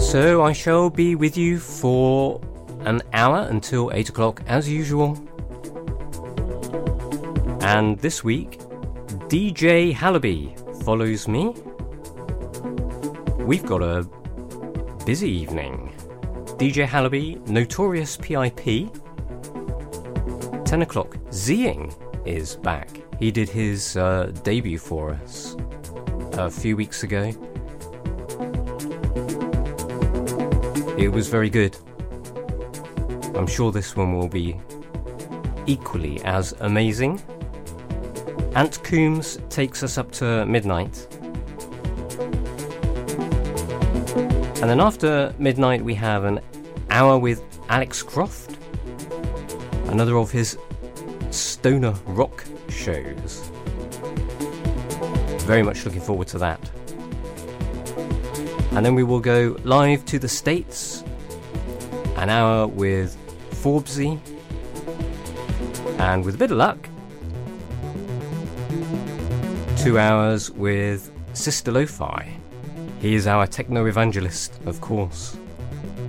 So I shall be with you for an hour until 8 o'clock as usual. And this week, DJ Halaby follows me. We've got a busy evening. DJ Halaby, Notorious PIP. 10 o'clock, Zing is back. He did his debut for us a few weeks ago. It was very good. I'm sure this one will be equally as amazing. Ant Coombs takes us up to midnight. And then after midnight we have an hour with Alex Croft, another of his stoner rock shows. Very much looking forward to that. And then we will go live to the States, an hour with Forbesy, and with a bit of luck, 2 hours with Sister Lo-Fi. He is our techno evangelist, of course.